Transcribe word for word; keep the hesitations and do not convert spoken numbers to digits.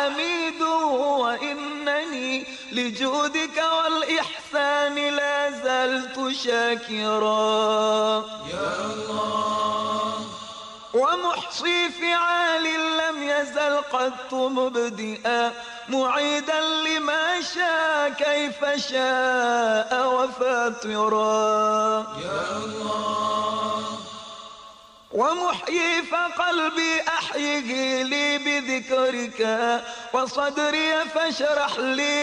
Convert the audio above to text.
حميد وإنني لجودك والإحسان لا زلت شاكرا يا الله. ومحصي فعال لم يزل قط مبدئا معيدا لما شاء كيف شاء وفاطرا يا الله. ومحيي فقلبي أحيه لي بذكرك وصدري فاشرح لي